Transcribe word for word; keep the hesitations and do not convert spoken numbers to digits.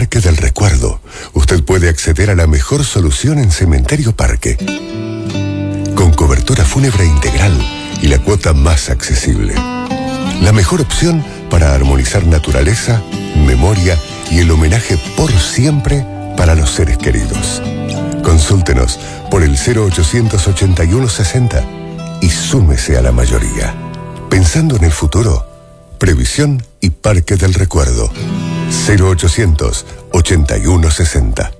Parque del Recuerdo, usted puede acceder a la mejor solución en Cementerio Parque. Con cobertura fúnebre integral y la cuota más accesible. La mejor opción para armonizar naturaleza, memoria y el homenaje por siempre para los seres queridos. Consúltenos por el cero ochocientos ochenta y uno sesenta y súmese a la mayoría. Pensando en el futuro, Previsión y Parque del Recuerdo. cero ochocientos ochenta y uno sesenta.